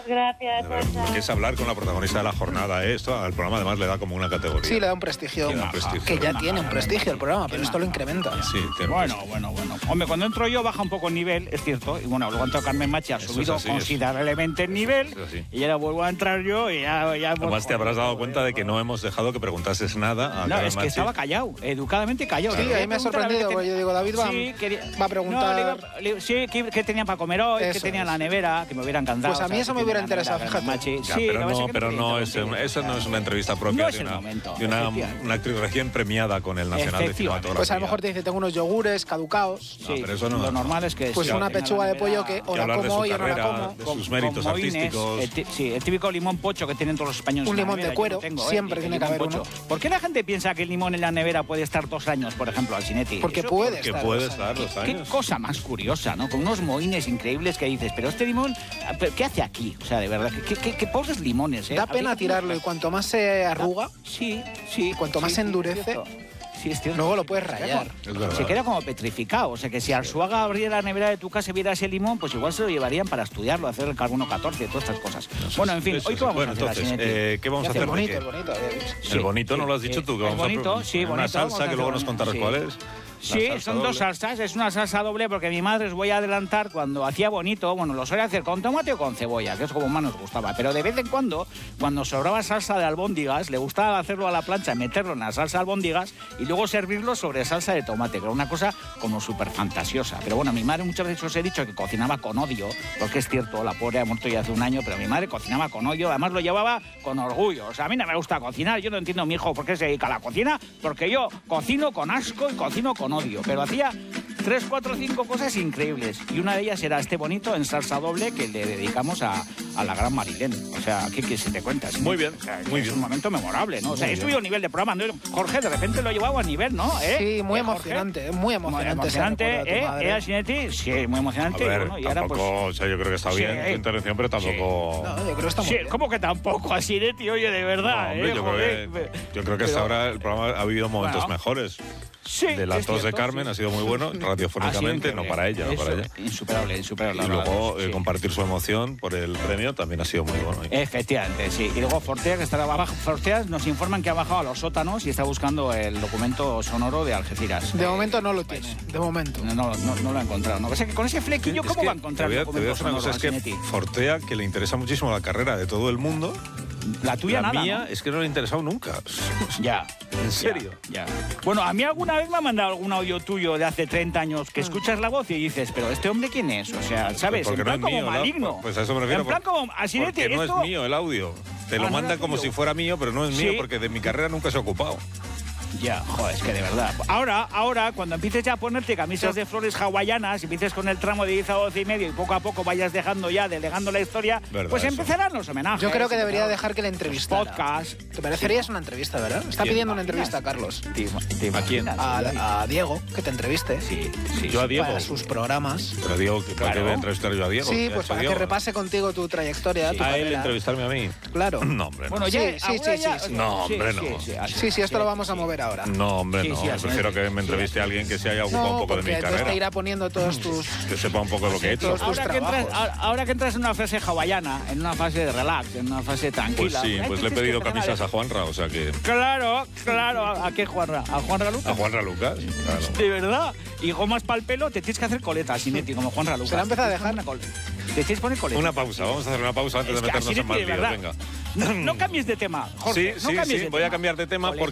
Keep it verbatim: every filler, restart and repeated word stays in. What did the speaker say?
Muchas gracias. Porque es hablar con la protagonista de la jornada, ¿eh? Esto al programa además le da como una categoría. Sí, le da un prestigio. Le da un prestigio. Que ya tiene un prestigio el programa, pero esto lo incrementa. Sí, tiene un Bueno, bueno, bueno. Hombre, cuando entro yo baja un poco el nivel, es cierto. Y bueno, luego entró Carmen Machi, ha Eso subido es así, considerablemente el nivel. Eso es así. Y ahora vuelvo a entrar yo y ya... ya Además te habrás dado cuenta de que no hemos dejado que preguntases nada a No, Carmen es que Machi. estaba callado, educadamente callado. Sí, Le a voy mí me ha preguntar a ver sorprendido, qué porque ten- yo digo, David va, Sí, quería- va a preguntar... No, le iba- le- sí, ¿qué, qué tenían para comer hoy? Eso ¿Qué tenían en es. la nevera? Que me hubiera encantado. Pues a mí ¿sabes? eso ¿Qué me hubiera tenía en la nevera, interesado, Carmen Machi? Ya, Sí, pero lo que pasa no, es que pero no es, tiene un- que eso no es interrumpir. una entrevista propia No es de, el una, momento, de una, efectivamente. una actriz recién premiada con el Nacional de Efectivamente. Cinematografía. Pues a lo mejor te dice, tengo unos yogures caducados. No, pero eso no- Lo normal es que... Pues sí, una tenga la pechuga de nevera- pollo que o Y la hablar de como su hoy o no la carrera, como. de con- sus méritos con mohines, artísticos. el ti- sí, el típico limón pocho que tienen todos los españoles. Un en la limón de nevera, yo cuero, lo tengo, ¿eh? siempre Y tiene que limón haber pocho. uno. ¿Por qué la gente piensa que el limón en la nevera puede estar dos años, por ejemplo, Alcinetti? Porque Eso- puede Que estar. puede o sea, estar los Qué años. cosa más curiosa, ¿no? Con unos mohines increíbles que dices, pero este limón, ¿qué hace aquí? O sea, de verdad, qué, qué, qué pobres limones, ¿eh? Da Habría pena que- tirarlo y cuanto más se arruga, Sí, sí. cuanto más sí, se sí, endurece, es cierto. Sí, es cierto. luego lo puedes Se queda rayar. como- Es verdad. Se queda como petrificado. O sea, que si Arzuaga abriera la nevera de tu casa y viera ese limón, pues igual se lo llevarían para estudiarlo, hacer el carbono catorce, todas estas cosas. Bueno, en fin, Eso hoy sí. qué vamos Bueno, a hacer, entonces, Alcinetti? eh, ¿qué vamos a ¿Qué hacer? El ¿De bonito, qué? el bonito. eh. El bonito, ¿no lo has sí, dicho tú? Que el vamos a bonito, poner sí, una bonito, salsa vamos a que luego nos hacer contarás un- cuál sí. es. Sí, La salsa son dos doble. salsas. Es una salsa doble porque mi madre, os voy a adelantar, cuando hacía bonito, bueno, lo suele hacer con tomate o con cebolla, que es como más nos gustaba. Pero de vez en cuando, cuando sobraba salsa de albóndigas, le gustaba hacerlo a la plancha, meterlo en la salsa de albóndigas y luego servirlo sobre salsa de tomate, que era una cosa como súper fantasiosa. Pero bueno, mi madre muchas veces os he dicho que cocinaba con odio, porque es cierto, la pobre ha muerto ya hace un año, pero mi madre cocinaba con odio, además lo llevaba con orgullo. O sea, a mí no me gusta cocinar, yo no entiendo a mi hijo por qué se dedica a la cocina, porque yo cocino con asco y cocino con odio, pero hacía tres, cuatro, cinco cosas increíbles. Y una de ellas era este bonito en salsa doble que le dedicamos a, a la gran Marilén. O sea, ¿qué, qué se te cuenta? ¿Sí? Muy bien, O sea, muy es bien. un momento memorable, ¿no? O sea, Muy he bien. subido el nivel de programa. ¿No? Jorge, de repente lo he llevado a nivel, ¿no? ¿Eh? Sí, muy ¿Eh, Jorge? emocionante, muy emocionante. ese emocionante, recuerdo de tu ¿eh? madre. ¿Eh, Alcinetti? Sí, muy A emocionante. ver, bueno, y ahora, tampoco, pues, o sea, yo creo que está Sí. bien tu intervención, pero tampoco... No, yo creo que está muy sí, bien. ¿cómo que tampoco, Alcinetti? Oye, de No, verdad, hombre, ¿eh? yo, Joder, creo que, me- yo creo que hasta pero- ahora el programa ha habido momentos Bueno. mejores. Sí, de la es tos de cierto, Carmen sí. ha sido muy bueno, radiofónicamente, Ha sido no para ella, no increíble. para ella. Eso, Insuperable, insuperable. Y la verdad, luego eh, sí. compartir su emoción por el premio también ha sido muy bueno. Efectivamente, sí. Y luego Fortea, que está abajo. Fortea nos informan que ha bajado a los sótanos y está buscando el documento sonoro de Algeciras. De momento no lo tiene, de momento. No, no, no, no lo ha encontrado. ¿No? O sea, que con ese flequillo, Es ¿cómo que va a encontrar te voy el a, te voy a documento decir una sonoro, cosa, es que Alcinetti? Fortea, que le interesa muchísimo la carrera de todo el mundo, La tuya la nada, mía ¿no? es que no le ha interesado nunca. Ya. ¿En serio? Ya, ya. Bueno, a mí alguna vez me ha mandado algún audio tuyo de hace treinta años que escuchas la voz y dices, pero ¿este hombre quién es? O sea, ¿sabes? Porque En no plan es como mío, ¿no? maligno. Pues a eso me refiero. En plan por- como... Alcinetti, Porque no esto... es mío el audio. Te Ah, lo no manda era como tuyo. si fuera mío, pero no es mío Sí. porque de mi carrera nunca se ha ocupado. Ya, joder, es que de verdad. Ahora, ahora, cuando empieces ya a ponerte camisas de flores hawaianas y empieces con el tramo de diez a doce y medio y poco a poco vayas dejando ya, delegando la historia, Verdad, pues eso. empezarán los homenajes. Yo creo que debería empezarán dejar que le los entrevistara. podcasts. ¿Te parecerías una entrevista, verdad? Está ¿Quién? pidiendo una ¿Imaginas? entrevista a Carlos. ¿Te, te ¿A quién? imaginas? A, a Diego, que te entreviste. Sí, sí. Yo a sí. Diego. Para sus programas. Pero Diego, ¿para Claro. qué voy a entrevistar yo a Diego? Sí, ¿Qué ha pues hecho para que Diego? repase contigo tu trayectoria, tu A él carrera. entrevistarme a mí. Claro. No, hombre, no. Bueno, ya, Sí, sí, alguna sí, ya- sí, sí. No, hombre, no. Sí, sí, esto lo vamos a mover ahora. No, hombre, Sí, no. sí, así Prefiero es. que me entreviste a alguien que se haya ocupado No, un poco de porque mi entonces carrera. te irá poniendo todos tus... Que sepa un poco de lo que he hecho. Todos tus Ahora que, entras, trabajos. ahora- ahora que entras en una fase hawaiana, en una fase de relax, en una fase Pues tranquila. sí, hay pues le he veces que pedido empezar camisas a a... Juanra, o sea que... Claro, claro. ¿A qué Juanra? ¿A Juanra Lucas? A Juanra Lucas, claro. De verdad. Y gomas para el pelo, te tienes que hacer coletas, Sinetti, como Juanra Lucas. Se la ha empezado a dejar. Una col- Te tienes que poner coletas. Una pausa, vamos a hacer una pausa antes Es de que meternos en Sinetti, más de líos, verdad. venga. No, no cambies de tema, Jorge. Sí, no sí, cambies sí, de voy a tema. cambiar de tema Coletas.